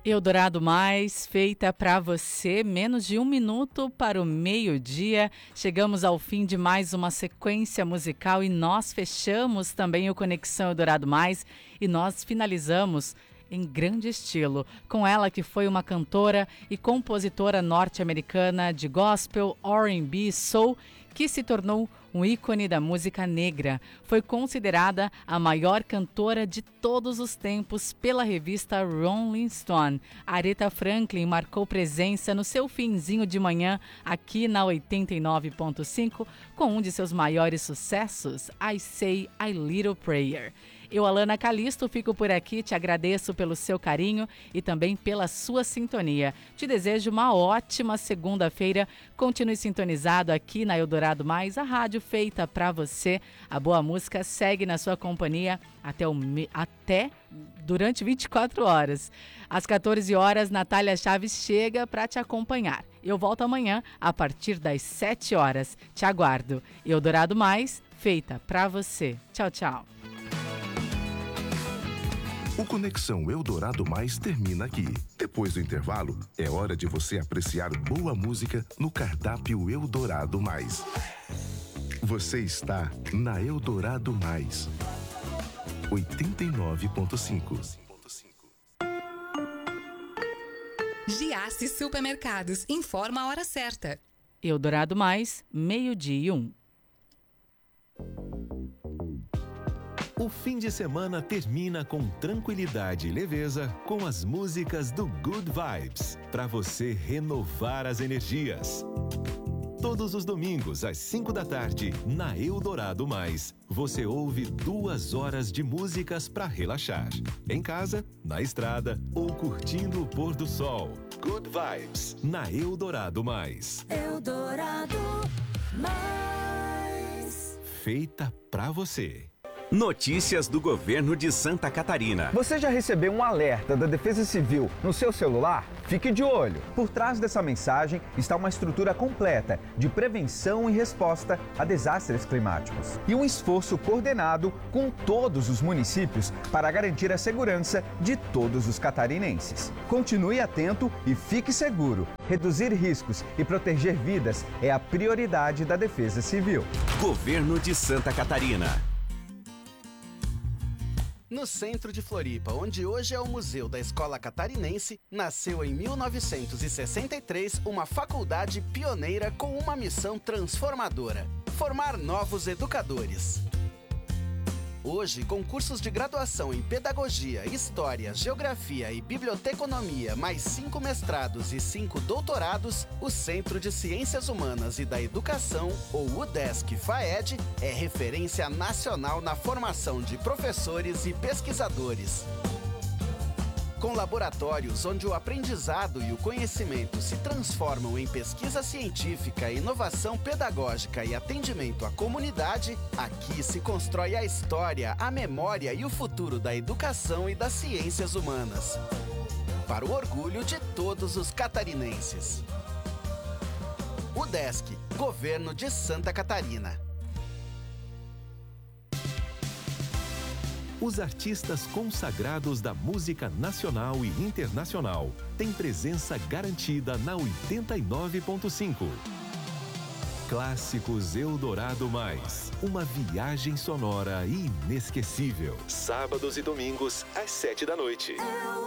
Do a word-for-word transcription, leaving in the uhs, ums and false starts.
Eldorado Mais, feita para você, menos de um minuto para o meio-dia. Chegamos ao fim de mais uma sequência musical e nós fechamos também o Conexão Eldorado Mais e nós finalizamos em grande estilo, com ela que foi uma cantora e compositora norte-americana de gospel, R and B, soul, que se tornou um ícone da música negra. Foi considerada a maior cantora de todos os tempos pela revista Rolling Stone. Aretha Franklin marcou presença no seu finzinho de manhã aqui na oitenta e nove ponto cinco com um de seus maiores sucessos, I Say a Little Prayer. Eu, Alana Calisto, fico por aqui, te agradeço pelo seu carinho e também pela sua sintonia. Te desejo uma ótima segunda-feira. Continue sintonizado aqui na Eldorado Mais, a rádio feita pra você. A boa música segue na sua companhia até, o me... até durante vinte e quatro horas. Às quatorze horas, Natália Chaves chega para te acompanhar. Eu volto amanhã a partir das sete horas. Te aguardo. Eldorado Mais, feita pra você. Tchau, tchau. O Conexão Eldorado Mais termina aqui. Depois do intervalo, é hora de você apreciar boa música no cardápio Eldorado Mais. Você está na Eldorado Mais, oitenta e nove ponto cinco. Giasse Supermercados, informa a hora certa. Eldorado Mais, meio-dia e um. O fim de semana termina com tranquilidade e leveza com as músicas do Good Vibes, para você renovar as energias. Todos os domingos, às cinco da tarde, na Eldorado Mais, você ouve duas horas de músicas para relaxar. Em casa, na estrada ou curtindo o pôr do sol. Good Vibes, na Eldorado Mais. Eldorado Mais. Feita pra você. Notícias do governo de Santa Catarina. Você já recebeu um alerta da Defesa Civil no seu celular? Fique de olho. Por trás dessa mensagem está uma estrutura completa de prevenção e resposta a desastres climáticos. E um esforço coordenado com todos os municípios para garantir a segurança de todos os catarinenses. Continue atento e fique seguro. Reduzir riscos e proteger vidas é a prioridade da Defesa Civil. Governo de Santa Catarina. No centro de Floripa, onde hoje é o Museu da Escola Catarinense, nasceu em mil novecentos e sessenta e três uma faculdade pioneira com uma missão transformadora: formar novos educadores. Hoje, com cursos de graduação em Pedagogia, História, Geografia e Biblioteconomia, mais cinco mestrados e cinco doutorados, o Centro de Ciências Humanas e da Educação, ou UDESC-FAED, é referência nacional na formação de professores e pesquisadores. Com laboratórios onde o aprendizado e o conhecimento se transformam em pesquisa científica, inovação pedagógica e atendimento à comunidade, aqui se constrói a história, a memória e o futuro da educação e das ciências humanas. Para o orgulho de todos os catarinenses. UDESC, Governo de Santa Catarina. Os artistas consagrados da música nacional e internacional têm presença garantida na oitenta e nove ponto cinco. Clássicos Eldorado Mais, uma viagem sonora inesquecível. Sábados e domingos, às sete da noite.